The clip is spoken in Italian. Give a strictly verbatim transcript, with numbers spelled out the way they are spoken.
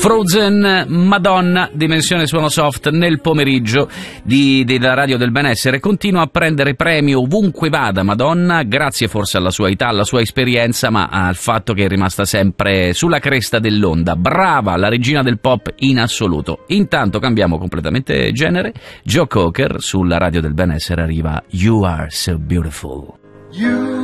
Frozen, Madonna, Dimensione Suono Soft nel pomeriggio di, della Radio del Benessere. Continua a prendere premi ovunque vada Madonna, grazie forse alla sua età, alla sua esperienza, ma al fatto che è rimasta sempre sulla cresta dell'onda. Brava, la regina del pop in assoluto. Intanto cambiamo completamente genere. Joe Cocker sulla Radio del Benessere arriva You Are So Beautiful. You